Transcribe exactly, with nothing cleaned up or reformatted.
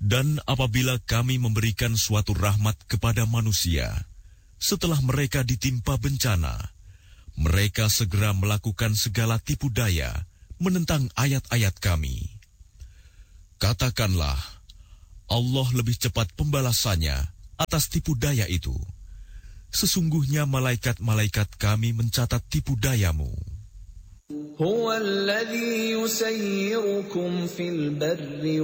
Dan apabila kami memberikan suatu rahmat kepada manusia, setelah mereka ditimpa bencana, mereka segera melakukan segala tipu daya menentang ayat-ayat kami. Katakanlah, Allah lebih cepat pembalasannya atas tipu daya itu. Sesungguhnya malaikat-malaikat kami mencatat tipu dayamu. هو الذي يسيركم في البر